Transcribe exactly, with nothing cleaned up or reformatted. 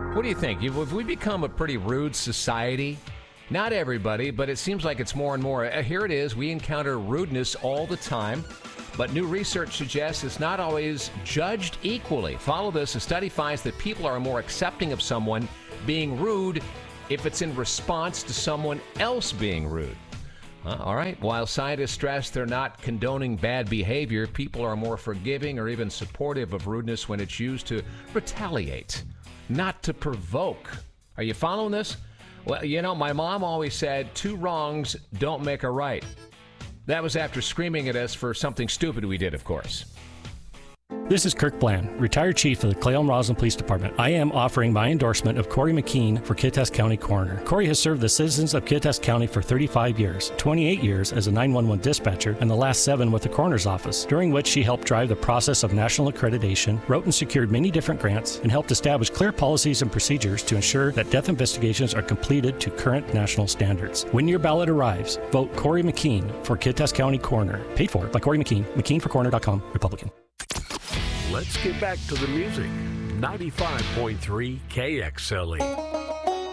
What do you think? Have we become a pretty rude society? Not everybody, but it seems like it's more and more. Here it is. We encounter rudeness all the time, but new research suggests it's not always judged equally. Follow this. A study finds that people are more accepting of someone being rude if it's in response to someone else being rude. Uh, all right. While scientists stress they're not condoning bad behavior, people are more forgiving or even supportive of rudeness when it's used to retaliate, not to provoke. Are you following this? Well, you know, my mom always said, two wrongs don't make a right. That was after screaming at us for something stupid we did, of course. This is Kirk Bland, retired chief of the Clay Elm Roslyn Police Department. I am offering my endorsement of Corey McKean for Kittitas County Coroner. Corey has served the citizens of Kittitas County for thirty-five years, twenty-eight years as a nine one one dispatcher, and the last seven with the coroner's office, during which she helped drive the process of national accreditation, wrote and secured many different grants, and helped establish clear policies and procedures to ensure that death investigations are completed to current national standards. When your ballot arrives, vote Corey McKean for Kittitas County Coroner. Paid for by Corey McKean, McKean for Coroner dot com, Republican. Let's get back to the music. ninety-five point three K X L E.